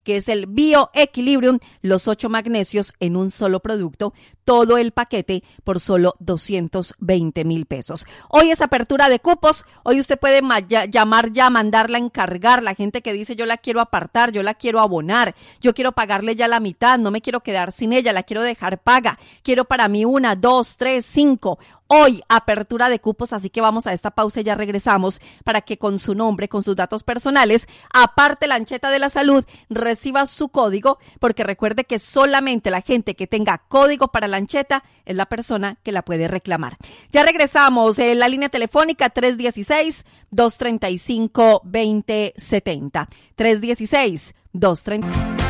que es el Bioequilibrium, los 8 magnesios en un solo producto, todo el paquete por solo 220,000 pesos. Hoy es apertura de cupos, hoy usted puede llamar ya, mandarla a encargar, la gente que dice yo la quiero apartar, yo la quiero abonar, yo quiero pagarle ya la mitad, no me quiero quedar sin ella, la quiero dejar paga, quiero para mí 1, 2, 3, 5. Hoy, apertura de cupos, así que vamos a esta pausa y ya regresamos para que con su nombre, con sus datos personales, aparte Lancheta de la Salud, reciba su código, porque recuerde que solamente la gente que tenga código para Lancheta es la persona que la puede reclamar. Ya regresamos en la línea telefónica 316-235-2070. 316-235.